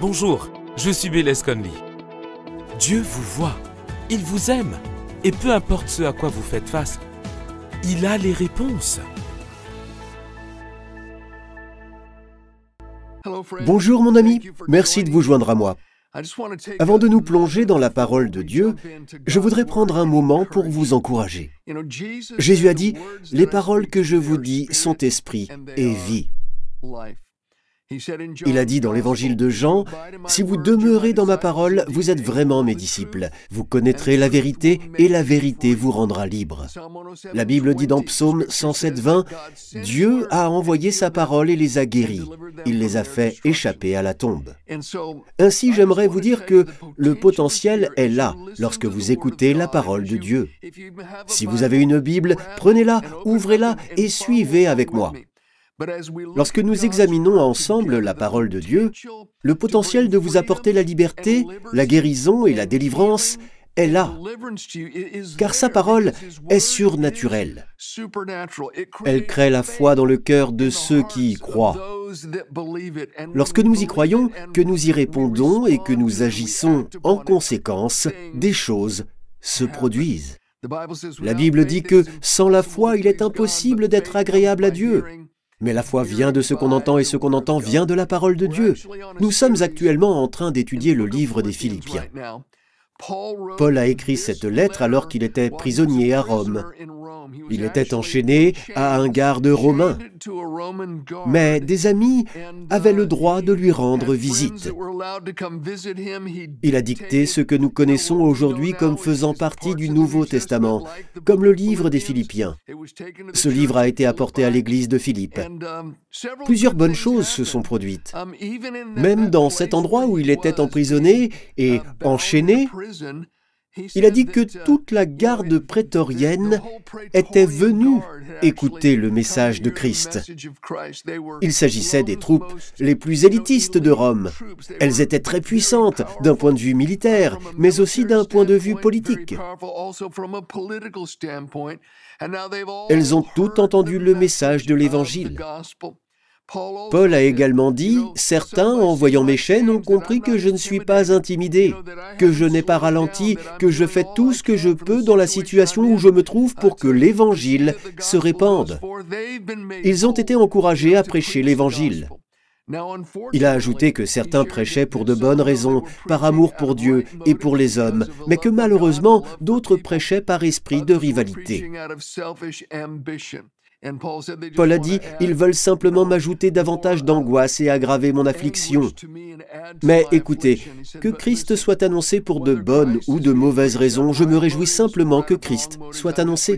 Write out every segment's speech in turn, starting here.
Bonjour, je suis Bélez Conley. Dieu vous voit, il vous aime, et peu importe ce à quoi vous faites face, il a les réponses. Bonjour mon ami, merci de vous joindre à moi. Avant de nous plonger dans la parole de Dieu, je voudrais prendre un moment pour vous encourager. Jésus a dit, « Les paroles que je vous dis sont esprit et vie ». Il a dit dans l'évangile de Jean, « Si vous demeurez dans ma parole, vous êtes vraiment mes disciples. Vous connaîtrez la vérité et la vérité vous rendra libre. » La Bible dit dans Psaume 107:20, « Dieu a envoyé sa parole et les a guéris. Il les a fait échapper à la tombe. » Ainsi, j'aimerais vous dire que le potentiel est là lorsque vous écoutez la parole de Dieu. Si vous avez une Bible, prenez-la, ouvrez-la et suivez avec moi. Lorsque nous examinons ensemble la parole de Dieu, le potentiel de vous apporter la liberté, la guérison et la délivrance est là, car sa parole est surnaturelle. Elle crée la foi dans le cœur de ceux qui y croient. Lorsque nous y croyons, que nous y répondons et que nous agissons en conséquence, des choses se produisent. La Bible dit que sans la foi, il est impossible d'être agréable à Dieu. Mais la foi vient de ce qu'on entend et ce qu'on entend vient de la parole de Dieu. Nous sommes actuellement en train d'étudier le livre des Philippiens. Paul a écrit cette lettre alors qu'il était prisonnier à Rome. Il était enchaîné à un garde romain. Mais des amis avaient le droit de lui rendre visite. Il a dicté ce que nous connaissons aujourd'hui comme faisant partie du Nouveau Testament, comme le livre des Philippiens. Ce livre a été apporté à l'église de Philippe. Plusieurs bonnes choses se sont produites. Même dans cet endroit où il était emprisonné et enchaîné, il a dit que toute la garde prétorienne était venue écouter le message de Christ. Il s'agissait des troupes les plus élitistes de Rome. Elles étaient très puissantes d'un point de vue militaire, mais aussi d'un point de vue politique. Elles ont toutes entendu le message de l'Évangile. Paul a également dit, « Certains, en voyant mes chaînes, ont compris que je ne suis pas intimidé, que je n'ai pas ralenti, que je fais tout ce que je peux dans la situation où je me trouve pour que l'Évangile se répande. » Ils ont été encouragés à prêcher l'Évangile. Il a ajouté que certains prêchaient pour de bonnes raisons, par amour pour Dieu et pour les hommes, mais que malheureusement, d'autres prêchaient par esprit de rivalité. Paul a dit, « Ils veulent simplement m'ajouter davantage d'angoisse et aggraver mon affliction. » Mais écoutez, que Christ soit annoncé pour de bonnes ou de mauvaises raisons, je me réjouis simplement que Christ soit annoncé.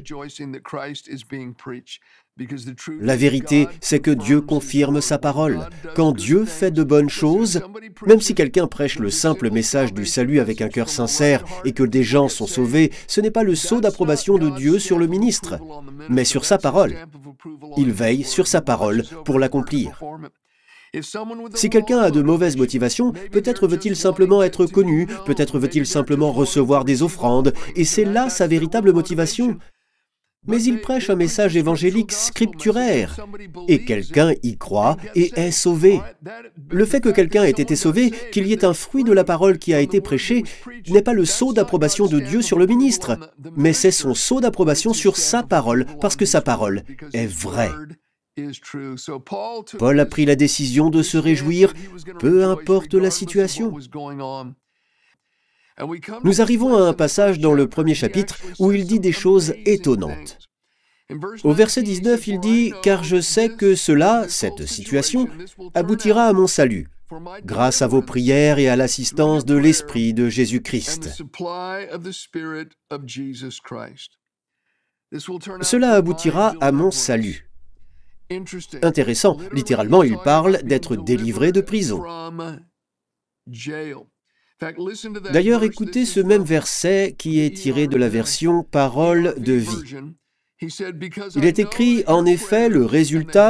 La vérité, c'est que Dieu confirme sa parole. Quand Dieu fait de bonnes choses, même si quelqu'un prêche le simple message du salut avec un cœur sincère et que des gens sont sauvés, ce n'est pas le sceau d'approbation de Dieu sur le ministre, mais sur sa parole. Il veille sur sa parole pour l'accomplir. Si quelqu'un a de mauvaises motivations, peut-être veut-il simplement être connu, peut-être veut-il simplement recevoir des offrandes, et c'est là sa véritable motivation. Mais il prêche un message évangélique scripturaire, et quelqu'un y croit et est sauvé. Le fait que quelqu'un ait été sauvé, qu'il y ait un fruit de la parole qui a été prêché, n'est pas le sceau d'approbation de Dieu sur le ministre, mais c'est son sceau d'approbation sur sa parole, parce que sa parole est vraie. Paul a pris la décision de se réjouir, peu importe la situation. Nous arrivons à un passage dans le premier chapitre où il dit des choses étonnantes. Au verset 19, il dit « Car je sais que cela, cette situation, aboutira à mon salut, grâce à vos prières et à l'assistance de l'Esprit de Jésus-Christ. » Cela aboutira à mon salut. Intéressant, littéralement, il parle d'être délivré de prison. D'ailleurs, écoutez ce même verset qui est tiré de la version « Parole de vie ». Il est écrit, en effet, le résultat